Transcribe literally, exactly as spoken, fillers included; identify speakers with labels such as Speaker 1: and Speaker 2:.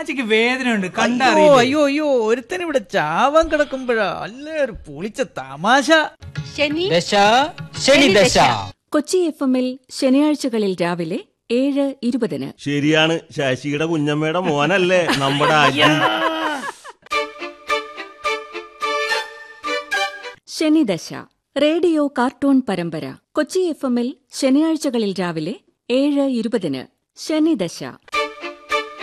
Speaker 1: ശാശിക്ക് വേദനയുണ്ട്
Speaker 2: അയ്യോ
Speaker 1: കണ്ടറിയോ.
Speaker 2: അയ്യോ അയ്യോ ഒരുത്തൻ ഇവിടെ ചാവാൻ കിടക്കുമ്പോഴാ അല്ലേ ഒരു പൊളിച്ച തമാശ.
Speaker 3: ശനി
Speaker 4: ദശ ശനി ദശ.
Speaker 3: കൊച്ചി എഫ് എമ്മിൽ ശനിയാഴ്ചകളിൽ രാവിലെ ഏഴ് ഇരുപതിന്.
Speaker 5: ശരിയാണ്, ശശിയുടെ കുഞ്ഞമ്മയുടെ മോനല്ലേ നമ്മുടെ അജി.
Speaker 3: ശനിദശ റേഡിയോ കാർട്ടൂൺ പരമ്പര. കൊച്ചി എഫ് എമ്മിൽ ശനിയാഴ്ചകളിൽ രാവിലെ ഏഴ് ഇരുപതിന്. ശനിദശ.